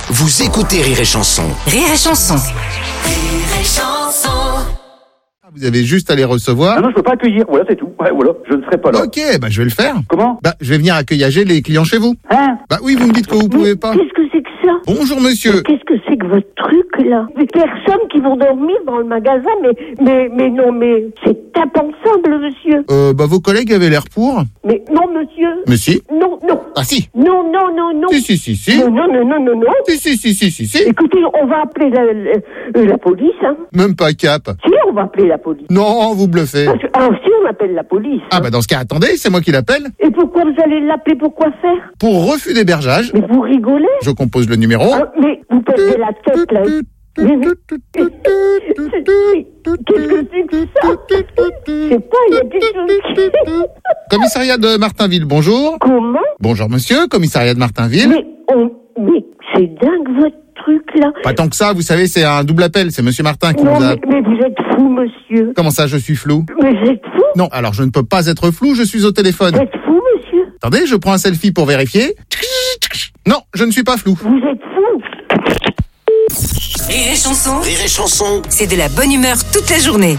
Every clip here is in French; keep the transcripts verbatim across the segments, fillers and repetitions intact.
Vous écoutez Rire et Chanson. Rire et Chanson. Rire et Chanson. Vous avez juste à les recevoir. Non, non, je peux pas accueillir. Voilà, c'est tout. Ouais, voilà, je ne serai pas là. Ok, bah je vais le faire. Comment? Bah je vais venir accueillager les clients chez vous. Hein? Bah oui, vous me dites que vous pouvez pas. Qu'est-ce que c'est que ça? Bonjour monsieur. Qu'est-ce que c'est que votre truc là? Des personnes qui vont dormir dans le magasin, mais mais mais non, mais c'est impensable, monsieur. Euh, bah vos collègues avaient l'air pour. Mais non, monsieur. Mais si. Non, non. Ah si. Non, non, non, non. Si, si, si, si. Non, non, non, non, non, non. Si, si, si, si, si, si. Écoutez, on va appeler la, la, la police, hein. Même pas cap. Si, on va appeler la police. Non, vous bluffez. Parce que- ah, si, on appelle la police. Ah bah dans ce cas, attendez, c'est moi qui l'appelle. Et pourquoi vous allez l'appeler? Pour quoi faire? Pour refus d'hébergeage, Mais vous rigolez? je compose le numéro. Ah, mais vous perdez la tête, là. Mais- mais- Qu'est-ce que c'est que ça? Je sais pas, il y a quelque chose qui... Commissariat de Martinville, bonjour. Comment? Bonjour monsieur, commissariat de Martinville. Mais, on... mais c'est dingue votre truc là. Pas tant que ça, vous savez, c'est un double appel, c'est monsieur Martin qui Non, nous a... mais, mais vous êtes fou, monsieur. Comment ça, je suis flou? Mais vous êtes fou? Non, alors je ne peux pas être flou, je suis au téléphone. Vous êtes fou, monsieur? Attendez, je prends un selfie pour vérifier. Non, je ne suis pas flou. Vous êtes fou? Rire et Chanson, Rire et Chanson. c'est de la bonne humeur toute la journée.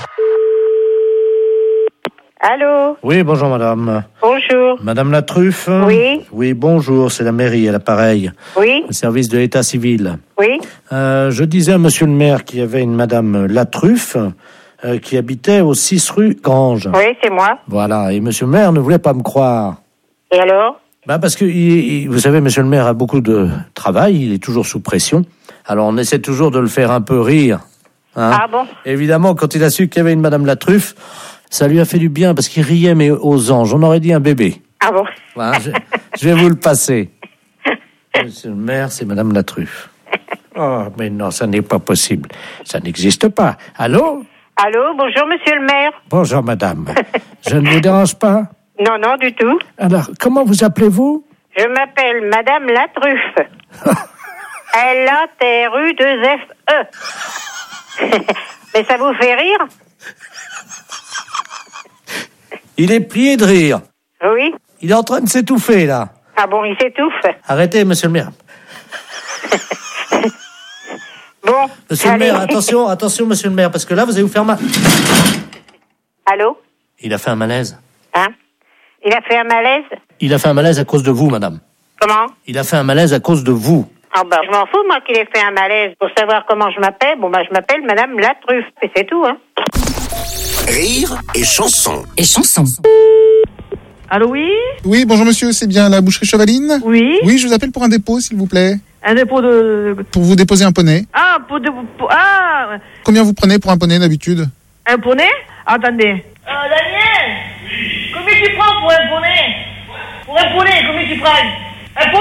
Allô? Oui, bonjour madame. Bonjour. Madame la Truffe? Oui. Oui, bonjour, c'est la mairie à l'appareil, Oui? le service de l'état civil. Oui? Euh, je disais à monsieur le maire qu'il y avait une madame La Truffe euh, qui habitait au six rue Grange. Oui, c'est moi. Voilà, et monsieur le maire ne voulait pas me croire. Et alors? Bah parce que, il, il- vous savez, monsieur le maire a beaucoup de travail, il est toujours sous pression. Alors on essaie toujours de le faire un peu rire. hein. Ah bon? Évidemment, quand il a su qu'il y avait une madame La Truffe, ça lui a fait du bien parce qu'il riait, mais aux anges. On aurait dit un bébé. Ah bon? Voilà, je, je vais vous le passer. Monsieur le maire, c'est madame La Truffe. Oh, mais non, ça n'est pas possible. Ça n'existe pas. Allô? Allô? Bonjour, monsieur le maire. Bonjour, madame. Je ne vous dérange pas? Non, non, du tout. Alors, comment vous appelez-vous? Je m'appelle Madame La Truffe. L A T R U deux F E. Mais ça vous fait rire? Il est plié de rire. Oui? Il est en train de s'étouffer, là. Ah bon, il s'étouffe. Arrêtez, monsieur le maire. Bon. Monsieur allez. le maire, attention, attention, monsieur le maire, parce que là, vous allez vous faire mal. Allô? Il a fait un malaise. Hein? Il a fait un malaise? Il a fait un malaise à cause de vous, madame. Comment? Il a fait un malaise à cause de vous. Ah bah, je m'en fous, moi, qu'il ait fait un malaise. Pour savoir comment je m'appelle, bon bah, je m'appelle Madame La Truffe. Et c'est tout, hein. Rire et Chanson. Et Chanson. Allô, oui? Oui, bonjour monsieur, c'est bien la boucherie Chevaline? Oui? Oui, je vous appelle pour un dépôt, s'il vous plaît. Un dépôt de... Pour vous déposer un poney. Ah, pour... de- pour- Ah, Combien vous prenez pour un poney d'habitude? un poney? Attendez. Euh, Daniel, combien tu prends pour un poney? Pour un poney, combien tu prends? Un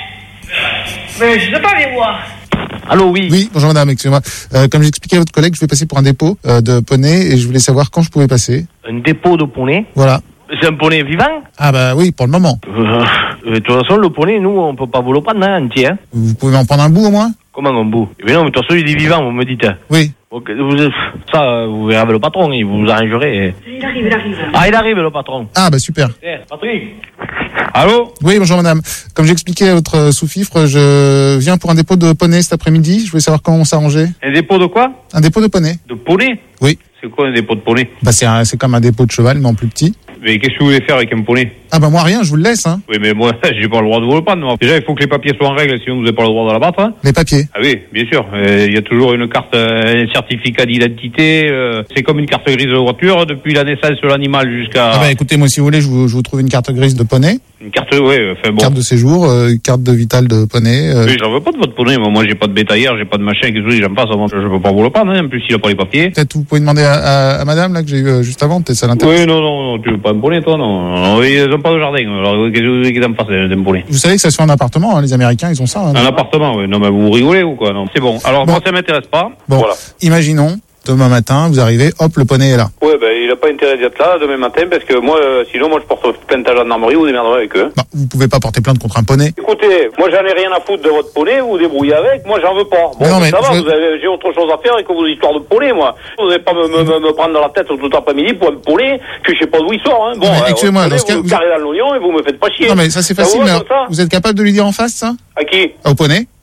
poney? Mais je sais pas, viens voir. Allô, oui. Oui, bonjour madame, excusez-moi. Euh, comme j'expliquais à votre collègue, je vais passer pour un dépôt euh, de poney et je voulais savoir quand je pouvais passer. Un dépôt de poney. Voilà. C'est un poney vivant? Ah bah oui, pour le moment. Euh, De toute façon, le poney, nous, on peut pas vous le prendre, hein, entier, hein. Vous pouvez en prendre un bout au moins? Comment un bout? Eh bien non, mais de toute façon, il est vivant, vous me dites. Oui. Ok, vous, ça, euh, vous verrez avec le patron, il vous arrangerez. Il arrive, il arrive. Ah, il arrive, le patron. Ah bah super. Eh, Patrick. Allô? Oui, bonjour madame. Comme j'expliquais à votre euh, sous-fifre, je viens pour un dépôt de poney cet après-midi. Je voulais savoir comment on s'arrangeait. Un dépôt de quoi? Un dépôt de poney? De poney? Oui. C'est quoi un dépôt de poney? Bah c'est un- c'est comme un dépôt de cheval, mais en plus petit. Mais qu'est-ce que vous voulez faire avec un poney? Ah bah moi rien, je vous le laisse, hein. Oui, mais moi, j'ai pas le droit de vous le prendre, moi. Déjà, il faut que les papiers soient en règle, sinon vous n'avez pas le droit de la battre, hein. Les papiers. Ah oui, bien sûr. Euh, Il y a toujours une carte, euh, un certificat d'identité. euh, c'est comme une carte grise de voiture, depuis la naissance de l'animal jusqu'à... Ah bah écoutez, moi si vous voulez, je vous, je vous trouve une carte grise de poney, Une carte, ouais, enfin bon. carte de séjour, euh, carte de vitale de poney. euh, Oui, j'en veux pas de votre poney, moi, moi j'ai pas de bétaillère, j'ai pas de machin, qu'est-ce que j'en passe, avant, je peux pas vous le prendre, hein. En plus il a pas les papiers. Peut-être vous pouvez demander à, à, à madame là que j'ai eu euh, juste avant, peut-être ça l'intéresse. Oui, non, non, non, tu veux pas un poney, toi, non, non, ils ont pas de jardin, alors qu'est-ce que vous voulez qu'ils en fassent, d'un poney? Vous savez que ça se fait en appartement, hein, les Américains ils ont ça. Hein, Un appartement, oui, non, mais vous rigolez ou quoi, non? C'est bon, alors Bon. moi ça m'intéresse pas. Bon, Voilà. imaginons, demain matin, vous arrivez, hop, le poney est là. Ouais, ben il a pas intérêt d'être là demain matin, parce que moi, euh, sinon, moi je porte plainte à la gendarmerie, vous démerderez avec eux. Non, vous pouvez pas porter plainte contre un poney. Écoutez, moi j'en ai rien à foutre de votre poney, vous vous débrouillez avec, moi j'en veux pas. Bon, Mais non, mais ça va, je- vous avez, j'ai autre chose à faire que vos histoires de poney, moi. Vous n'allez pas me, me, me, me prendre dans la tête tout l'après-midi pour un poney, que je sais pas d'où il sort, hein. Bon, Non, mais euh, excusez-moi, votre dans ce poney, cas, vous vous- me carrez dans l'oignon et vous me faites pas chier. Non mais ça c'est Ça facile, vous va mais comme ça vous êtes capable de lui dire en face ça? À qui? Au poney?